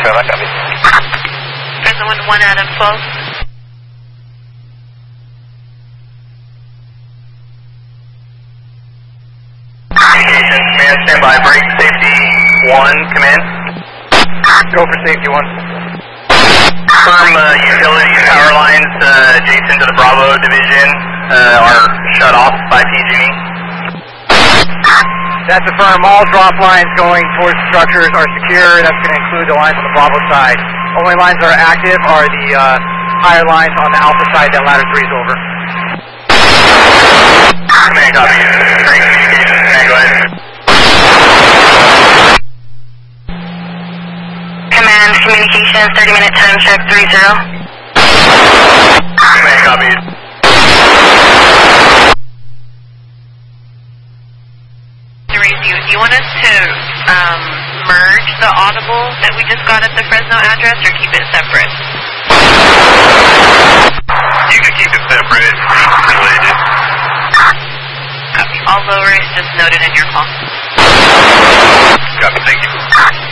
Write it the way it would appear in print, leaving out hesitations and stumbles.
7, copy. Fresno 1 Adam 12. Communications, command, standby, break, safety 1, command. Go for safety 1. Firm utility power lines adjacent to the Bravo division are shut off by PG&E. That's affirm. All drop lines going towards structures are secure. That's going to include the lines on the Bravo side. Only lines that are active are the higher lines on the Alpha side that ladder 3 is over. Command, copy. Break communications, command, go ahead. Command, communications, 30-minute time check 30. Command, copy. Do you want us to merge the audible that we just got at the Fresno address or keep it separate? You can keep it separate, related. Copy. All lower is just noted in your call. Copy, thank you.